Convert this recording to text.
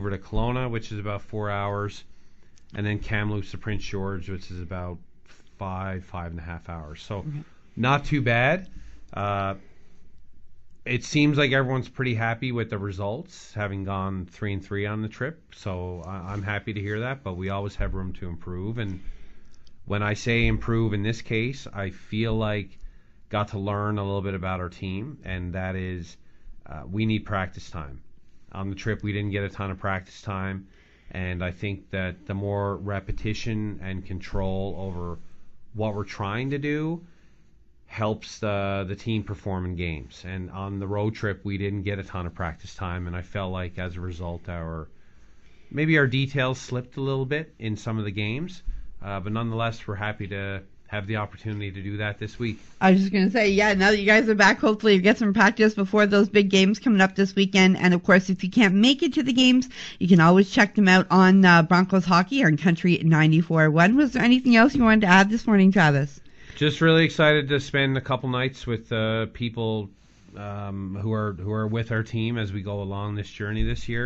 over to Kelowna, which is about 4 hours, and then Kamloops to Prince George, which is about 5.5 hours. So not too bad. It seems like everyone's pretty happy with the results, having gone 3-3 on the trip. So I'm happy to hear that, but we always have room to improve. And when I say improve in this case, I feel like got to learn a little bit about our team, and that is we need practice time. On the trip, we didn't get a ton of practice time, and I think that the more repetition and control over what we're trying to do helps the team perform in games. And on the road trip, we didn't get a ton of practice time, and I felt like as a result, maybe our details slipped a little bit in some of the games. But nonetheless, we're happy to have the opportunity to do that this week. I was just going to say, yeah, now that you guys are back, hopefully you get some practice before those big games coming up this weekend. And, of course, if you can't make it to the games, you can always check them out on Broncos Hockey on Country 94.1. Was there anything else you wanted to add this morning, Travis? Just really excited to spend a couple nights with people who are with our team as we go along this journey this year.